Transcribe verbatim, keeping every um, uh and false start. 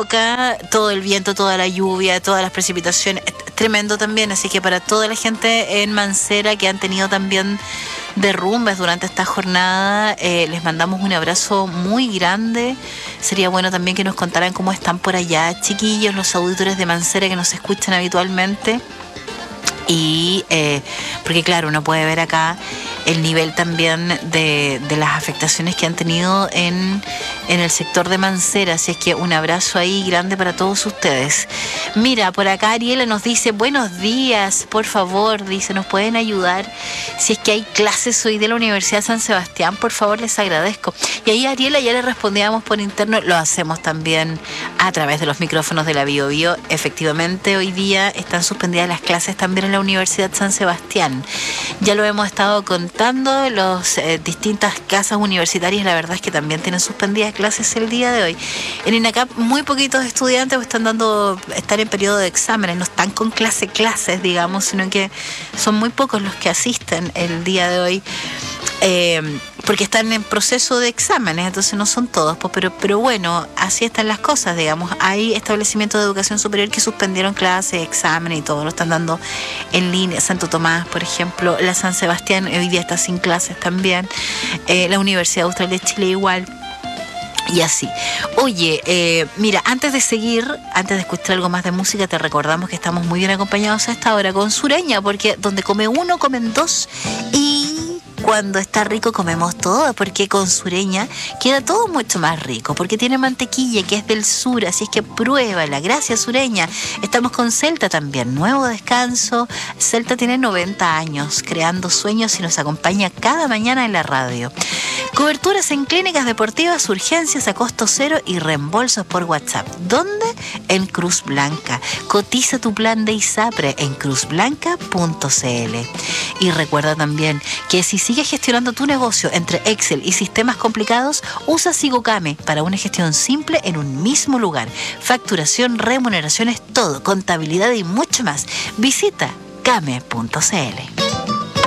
época, todo el viento, toda la lluvia, todas las precipitaciones, tremendo también. Así que para toda la gente en Mancera que han tenido también derrumbes durante esta jornada, eh, les mandamos un abrazo muy grande. Sería bueno también que nos contaran cómo están por allá, chiquillos, los auditores de Mancera que nos escuchan habitualmente. Y eh, porque claro, uno puede ver acá el nivel también de, de las afectaciones que han tenido en, en el sector de Mancera, así es que un abrazo ahí grande para todos ustedes. Mira, por acá Ariela nos dice, buenos días, por favor, dice, ¿nos pueden ayudar? Si es que hay clases hoy de la Universidad de San Sebastián, por favor, les agradezco. Y ahí Ariela ya le respondíamos por interno, lo hacemos también a través de los micrófonos de la Bio Bio. Efectivamente, hoy día están suspendidas las clases también en la Universidad San Sebastián. Ya lo hemos estado contando, las eh, distintas casas universitarias, la verdad es que también tienen suspendidas clases el día de hoy. En INACAP muy poquitos estudiantes están dando, están en periodo de exámenes, no están con clase clases, digamos, sino que son muy pocos los que asisten el día de hoy. Eh, porque están en proceso de exámenes, entonces no son todos, pues, pero, pero bueno, así están las cosas, digamos. Hay establecimientos de educación superior que suspendieron clases, exámenes y todo, lo están dando en línea. Santo Tomás, por ejemplo, la San Sebastián hoy día está sin clases también, eh, la Universidad Austral de Chile igual. Y así. Oye, eh, mira, antes de seguir, antes de escuchar algo más de música, te recordamos que estamos muy bien acompañados a esta hora con Sureña, porque donde come uno, comen dos, y cuando está rico comemos todo, porque con Sureña queda todo mucho más rico, porque tiene mantequilla que es del sur, así es que pruébala. Gracias, Sureña. Estamos con Celta también, nuevo descanso. Celta tiene noventa años, creando sueños y nos acompaña cada mañana en la radio. Coberturas en clínicas deportivas, urgencias a costo cero y reembolsos por WhatsApp. ¿Dónde? En Cruz Blanca. Cotiza tu plan de ISAPRE en cruz blanca punto c l. Y recuerda también que si sigues gestionando tu negocio entre Excel y sistemas complicados, usa Sigocame para una gestión simple en un mismo lugar. Facturación, remuneraciones, todo, contabilidad y mucho más. Visita came punto c l.